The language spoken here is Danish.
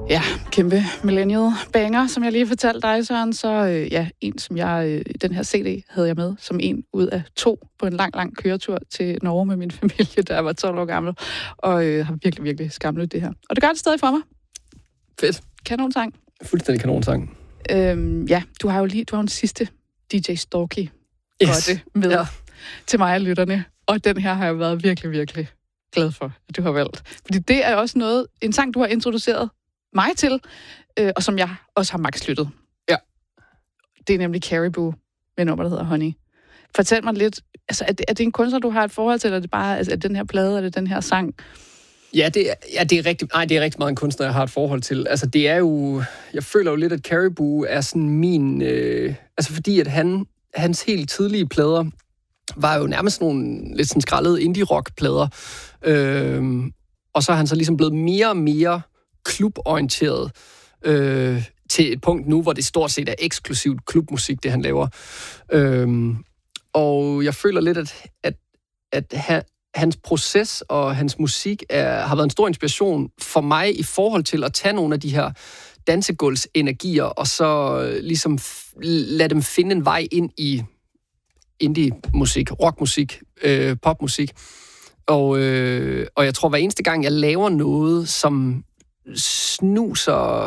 Ja, kæmpe millennial banger, som jeg lige fortalte dig, Søren. Så en, som jeg, den her CD havde jeg med som en ud af 2 på en lang køretur til Norge med min familie, da jeg var 12 år gammel. Og har virkelig, virkelig skamlet det her. Og det gør det stadig for mig. Fedt. Kanonsang. Fuldstændig kanonsang. Du har jo en sidste DJ Storky med til mig og lytterne. Og den her har jeg været virkelig, virkelig glad for, at du har valgt. Fordi det er også en sang, du har introduceret mig til, og som jeg også har max lyttet. Ja. Det er nemlig Caribou med nummer, der hedder Honey. Fortæl mig lidt, altså er det en kunstner, du har et forhold til, eller er det bare er den her plade, eller den her sang? Ja, det er rigtig meget en kunstner, jeg har et forhold til. Altså, det er jo... Jeg føler jo lidt, at Caribou er sådan min... fordi at hans helt tidlige plader var jo nærmest nogle lidt sådan skraldede indie-rock-plader. Og så er han så ligesom blevet mere og mere kluborienteret til et punkt nu, hvor det stort set er eksklusivt klubmusik, det han laver. Og jeg føler lidt, at hans proces og hans musik har været en stor inspiration for mig i forhold til at tage nogle af de her dansegulvsenergier, og så ligesom lade dem finde en vej ind i indie-musik, rockmusik, popmusik. Og jeg tror, hver eneste gang, jeg laver noget, som snuser